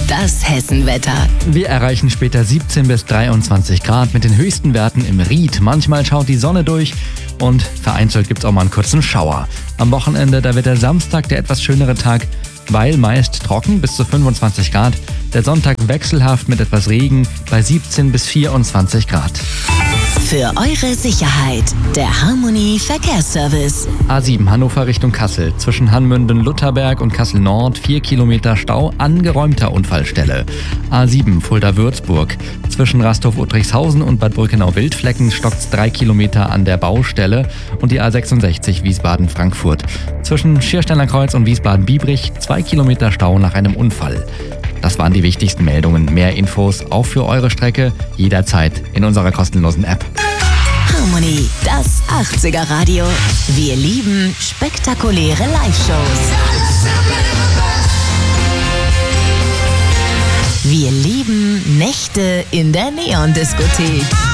das Hessenwetter. Wir erreichen später 17 bis 23 Grad mit den höchsten Werten im Ried. Manchmal schaut die Sonne durch und vereinzelt gibt es auch mal einen kurzen Schauer. Am Wochenende, da wird der Samstag der etwas schönere Tag, weil meist trocken bis zu 25 Grad. Der Sonntag wechselhaft mit etwas Regen bei 17 bis 24 Grad. Für eure Sicherheit, der Harmony Verkehrsservice. A7 Hannover Richtung Kassel. Zwischen Hanmünden-Lutherberg und Kassel Nord 4 Kilometer Stau, angeräumter Unfallstelle. A7 Fulda-Würzburg. Zwischen Rasthof-Uttrichshausen und Bad Brückenau-Wildflecken stockt's 3 Kilometer an der Baustelle. Und die A66 Wiesbaden-Frankfurt. Zwischen Schiersteiner Kreuz und Wiesbaden-Biebrich 2 Kilometer Stau nach einem Unfall. Das waren die wichtigsten Meldungen. Mehr Infos auch für eure Strecke jederzeit in unserer kostenlosen App. Harmony, das 80er Radio. Wir lieben spektakuläre Live-Shows. Wir lieben Nächte in der Neon-Diskothek.